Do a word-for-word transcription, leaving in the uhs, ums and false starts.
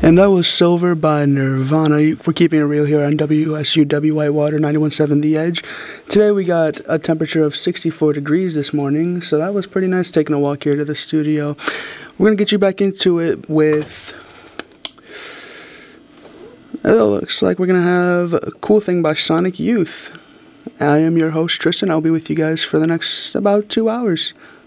And that was Silver by Nirvana. We're keeping it real here on W S U W Whitewater ninety-one point seven The Edge. Today we got a temperature of sixty-four degrees this morning, so that was pretty nice taking a walk here to the studio. We're going to get you back into it with... It looks like we're going to have a Cool Thing by Sonic Youth. I am your host, Tristan. I'll be with you guys for the next about two hours.